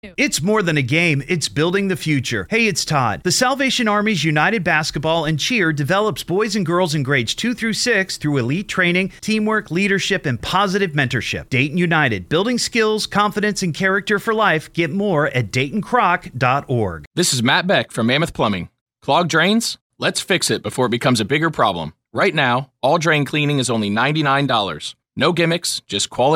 It's more than a game, it's building the future. Hey, it's Todd. The Salvation Army's United Basketball and Cheer develops boys and girls in grades 2 through 6 through elite training, teamwork, leadership, and positive mentorship. Dayton United, building skills, confidence, and character for life. Get more at DaytonCroc.org. This is Matt Beck from Mammoth Plumbing. Clogged drains? Let's fix it before it becomes a bigger problem. Right now, all drain cleaning is only $99. No gimmicks, just quality